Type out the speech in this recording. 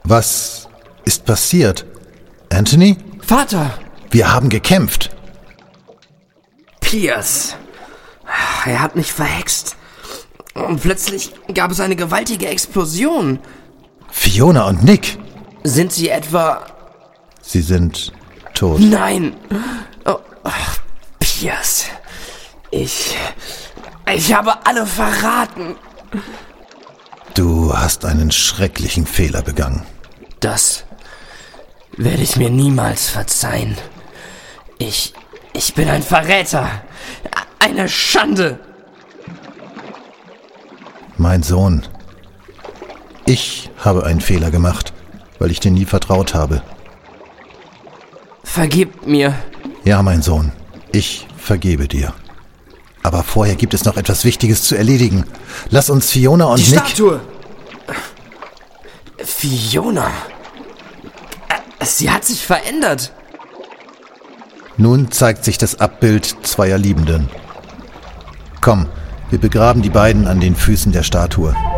Was ist passiert? Anthony? Vater! Wir haben gekämpft. Pierce. Er hat mich verhext. Und plötzlich gab es eine gewaltige Explosion. Fiona und Nick. Sind sie etwa... Sie sind tot. Nein! Oh, Pierce. Ich habe alle verraten. Du hast einen schrecklichen Fehler begangen. Das werde ich mir niemals verzeihen. Ich bin ein Verräter. Eine Schande. Mein Sohn. Ich habe einen Fehler gemacht, weil ich dir nie vertraut habe. Vergib mir. Ja, mein Sohn. Ich vergebe dir. Aber vorher gibt es noch etwas Wichtiges zu erledigen. Lass uns Fiona und Die Nick... Statue! Fiona? Sie hat sich verändert. Nun zeigt sich das Abbild zweier Liebenden. Komm, wir begraben die beiden an den Füßen der Statue.